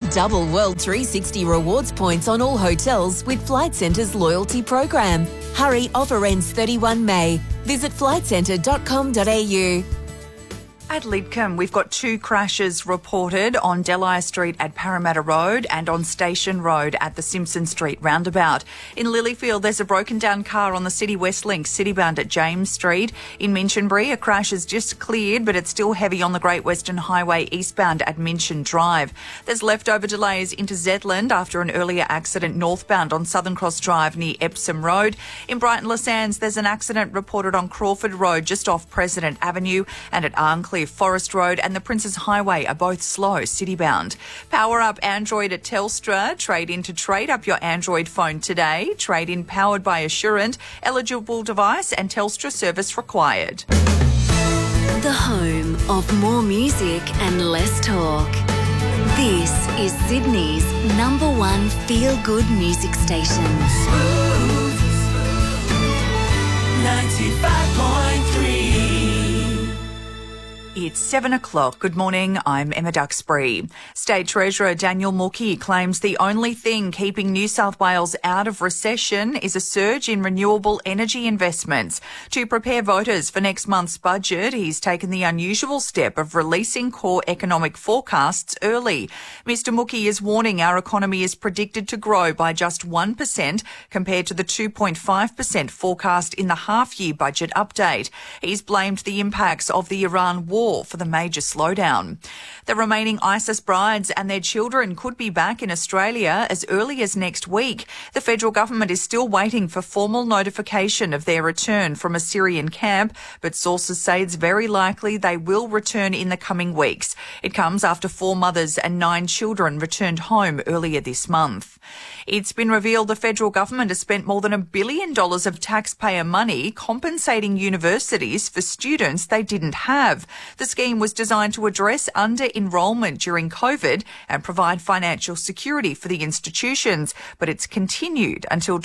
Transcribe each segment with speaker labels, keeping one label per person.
Speaker 1: Double World 360 rewards points on all hotels with Flight Centre's loyalty program. Hurry, offer ends 31 May. Visit flightcentre.com.au.
Speaker 2: At Lidcombe, we've got 2 crashes reported on Delia Street at Parramatta Road and on Station Road at the Simpson Street roundabout. In Lilyfield, there's a broken down car on the City West Link, citybound at James Street. In Minchinbury, a crash is just cleared, but it's still heavy on the Great Western Highway eastbound at Minchin Drive. There's leftover delays into Zetland after an earlier accident northbound on Southern Cross Drive near Epsom Road. In Brighton Le Sands, there's an accident reported on Crawford Road just off President Avenue, and at Arncliffe, Forest Road and the Princes Highway are both slow citybound. Power up Android at Telstra. Trade in to trade up your Android phone today. Trade in powered by Assurant. Eligible device and Telstra service required.
Speaker 3: The home of more music and less talk. This is Sydney's #1 feel-good music station.
Speaker 4: 95.3.
Speaker 2: It's 7 o'clock. Good morning. I'm Emma Duxbury. State Treasurer Daniel Mookhey claims the only thing keeping New South Wales out of recession is a surge in renewable energy investments. To prepare voters for next month's budget, he's taken the unusual step of releasing core economic forecasts early. Mr Mookhey is warning our economy is predicted to grow by just 1% compared to the 2.5% forecast in the half-year budget update. He's blamed the impacts of the Iran war for the major slowdown. The remaining ISIS brides and their children could be back in Australia as early as next week. The federal government is still waiting for formal notification of their return from a Syrian camp, but sources say it's very likely they will return in the coming weeks. It comes after 4 mothers and 9 children returned home earlier this month. It's been revealed the federal government has spent more than $1 billion of taxpayer money compensating universities for students they didn't have. The scheme was designed to address under-enrolment during COVID and provide financial security for the institutions, but it's continued until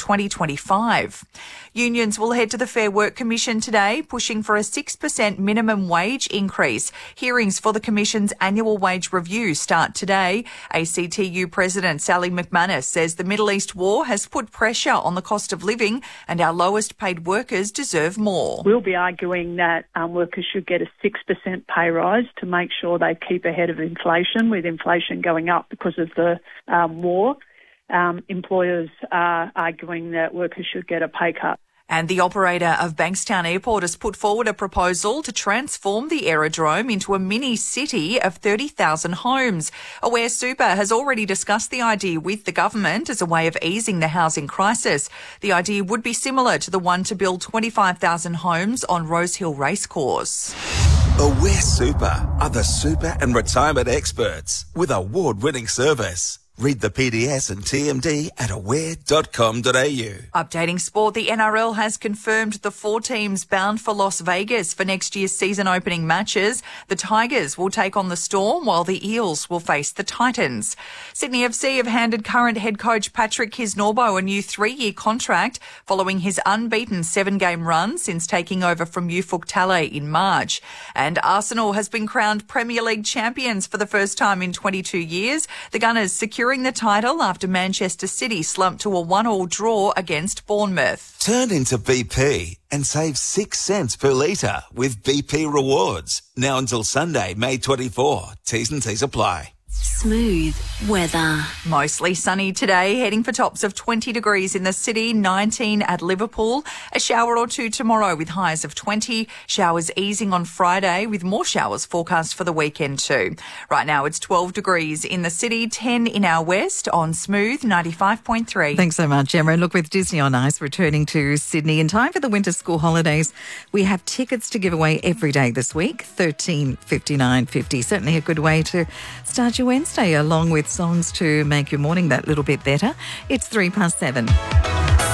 Speaker 2: 2025. Unions will head to the Fair Work Commission today, pushing for a 6% minimum wage increase. Hearings for the Commission's annual wage review start today. ACTU President Sally McManus says the Middle East war has put pressure on the cost of living and our lowest paid workers deserve more.
Speaker 5: We'll be arguing that workers should get a 6% pay rise to make sure they keep ahead of inflation, with inflation going up because of the war. Employers are arguing that workers should get a pay cut.
Speaker 2: And the operator of Bankstown Airport has put forward a proposal to transform the aerodrome into a mini city of 30,000 homes. Aware Super has already discussed the idea with the government as a way of easing the housing crisis. The idea would be similar to the one to build 25,000 homes on Rosehill Racecourse.
Speaker 4: Aware Super are the super and retirement experts with award-winning service. Read the PDS and TMD at aware.com.au.
Speaker 2: Updating sport, the NRL has confirmed the 4 teams bound for Las Vegas for next year's season opening matches. The Tigers will take on the Storm while the Eels will face the Titans. Sydney FC have handed current head coach Patrick Kisnorbo a new 3-year contract following his unbeaten 7-game run since taking over from Ufuk Talay in March. And Arsenal has been crowned Premier League champions for the first time in 22 years. The Gunners securing the title after Manchester City slumped to a 1-1 draw against Bournemouth.
Speaker 4: Turn into BP and save 6 cents per litre with BP Rewards. Now until Sunday, May 24. T's and C's apply.
Speaker 3: Smooth weather.
Speaker 2: Mostly sunny today, heading for tops of 20 degrees in the city, 19 at Liverpool. A shower or two tomorrow with highs of 20. Showers easing on Friday with more showers forecast for the weekend too. Right now it's 12 degrees in the city, 10 in our west on Smooth 95.3.
Speaker 6: Thanks so much, Emma. And look, with Disney on Ice returning to Sydney in time for the winter school holidays, we have tickets to give away every day this week, $13.59.50. Certainly a good way to start your Wednesday, along with songs to make your morning that little bit better. It's 7:03.